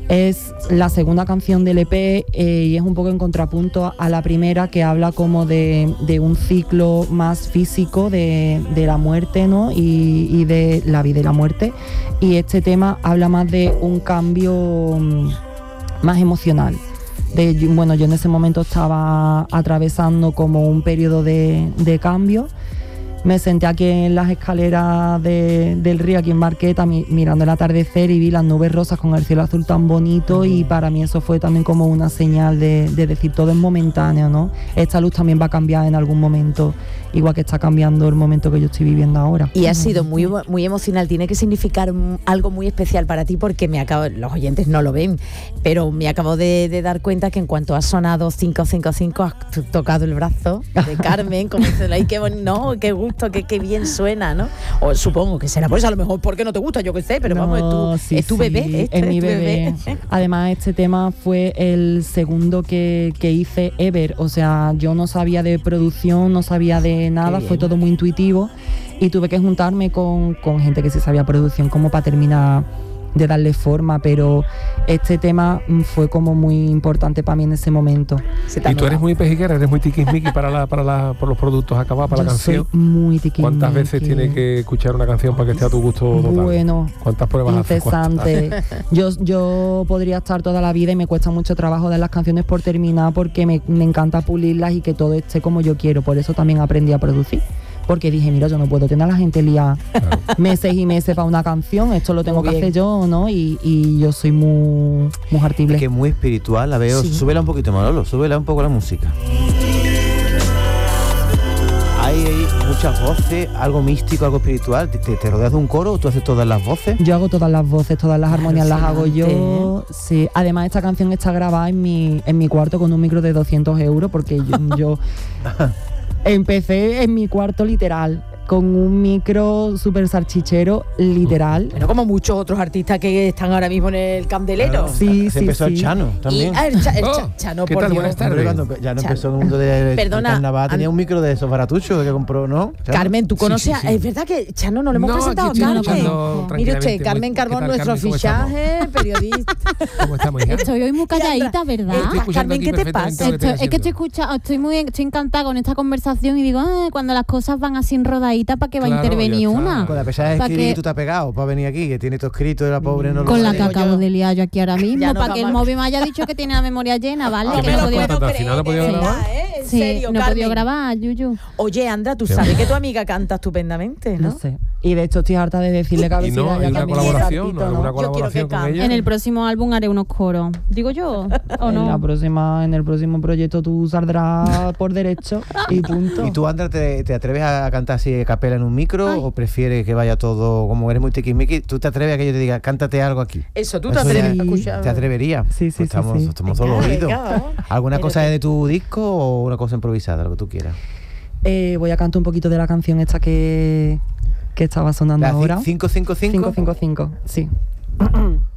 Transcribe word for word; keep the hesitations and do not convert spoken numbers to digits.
Es la segunda canción del E P eh, y es un poco en contrapunto a la primera, que habla como de, de un ciclo más físico de, de la muerte, ¿no? Y, y de la vida y la muerte. Y este tema habla más de un cambio um, más emocional. De, bueno, yo en ese momento estaba atravesando como un periodo de, de cambio. Me senté aquí en las escaleras de, del río, aquí en Barqueta, mi, mirando el atardecer, y vi las nubes rosas con el cielo azul tan bonito, y para mí eso fue también como una señal de, de decir todo es momentáneo, ¿no? Esta luz también va a cambiar en algún momento, igual que está cambiando el momento que yo estoy viviendo ahora. Y ha sido muy, muy emocional, tiene que significar algo muy especial para ti, porque me acabo, los oyentes no lo ven, pero me acabo de, de dar cuenta que en cuanto ha sonado cinco cinco cinco has tocado el brazo de Carmen, como diciendo, ay, qué bonito, no, qué gusto, qué, qué bien suena, ¿no? O supongo que será, pues a lo mejor porque no te gusta, yo qué sé, pero no, vamos, es tu, sí, es tu sí, bebé. Este, es mi es tu bebé. bebé. Además, este tema fue el segundo que, que hice ever, o sea, yo no sabía de producción, no sabía de nada, fue todo muy intuitivo, y tuve que juntarme con, con gente que sí sabía producción como para terminar de darle forma, pero este tema fue como muy importante para mí en ese momento. Y tú eres muy pejiguera, eres muy tiquismiqui para la, para la, por los productos acabados, para yo la canción. Soy muy tiquismiqui. ¿Cuántas veces tienes que escuchar una canción para que esté a tu gusto total? Bueno, ¿cuántas pruebas haces? incesante. yo, yo podría estar toda la vida, y me cuesta mucho trabajo dar las canciones por terminar, porque me, me encanta pulirlas y que todo esté como yo quiero. Por eso también aprendí a producir, porque dije, mira, yo no puedo tener a la gente liada claro. meses y meses para una canción, esto lo tengo muy que bien. hacer yo, ¿no? Y, y yo soy muy, muy artible. Es que es muy espiritual, la veo. Sí. Súbela un poquito, Manolo, súbela un poco la música. Hay, hay muchas voces, algo místico, algo espiritual. ¿Te, te rodeas de un coro o tú haces todas las voces? Yo hago todas las voces, todas las armonías las hago yo. Sí. Además, esta canción está grabada en mi, en mi cuarto con un micro de doscientos euros, porque yo... yo empecé en mi cuarto literal, con un micro súper salchichero, literal. Pero como muchos otros artistas que están ahora mismo en el candelero. Claro. Sí, Se sí, empezó sí. el Chano también. Y, ah, el, cha, el cha, Chano, ¿Qué por tal? Dios. Buenas tardes. Cuando ya no Chano. empezó el mundo de, Perdona, de carnaval, tenía an... un micro de esos baratuchos que compró, ¿no? Chano. Carmen, ¿tú conoces? Sí, sí, sí. A, es verdad que Chano no lo hemos no, presentado a Carmen. Mire usted, Carmen Carbón, nuestro Carmen, fichaje, periodista. ¿Cómo estamos, hija? Estoy hoy muy calladita, ¿verdad? Eh, Carmen, ¿qué te pasa? Esto, es que estoy escuchando, estoy muy estoy encantada con esta conversación, y digo, ah, cuando las cosas van así rodaditas, ¿para qué va Claro, a intervenir una? Con la pesada de Pa escribir, que- tú te has pegado para venir aquí, que tiene todo escrito de la pobre no lo Con la sabe. que acabo yo. de liar yo aquí ahora mismo, Ya no para que el vamos. móvil me haya dicho que tiene la memoria llena, ¿vale? No que me no lo podía, puedo Al final no creer, podía de grabar. verdad, ¿eh? En sí, serio, no he Carmen. podido grabar, Yuyu. Oye, Andra, tú Sí. sabes que tu amiga canta estupendamente, ¿no? No sé. Y de hecho estoy harta de decirle que a ver Y si no, ya hay una Carmen colaboración, Sartito, alguna Yo quiero que colaboración con cante. ella. En el próximo álbum haré unos coros. ¿Digo yo? ¿O En la no? próxima, en el próximo proyecto tú saldrás por derecho y punto. ¿Y tú, Andra, te, te atreves a cantar así a capela en un micro Ay. o prefieres que vaya todo, como eres muy tiquismiqui, tú te atreves a que yo te diga, cántate algo aquí? Eso, tú te Eso atreves ya- a escuchar. ¿Te atreverías? Sí, sí, Pues sí, estamos, sí. estamos Venga, todos oídos. venga, vamos. ¿Alguna Pero cosa te- de tu disco o una cosa improvisada, lo que tú quieras? Eh, voy a cantar un poquito de la canción esta que, que estaba sonando La ahora. cinco cinco cinco. cinco cinco cinco, sí.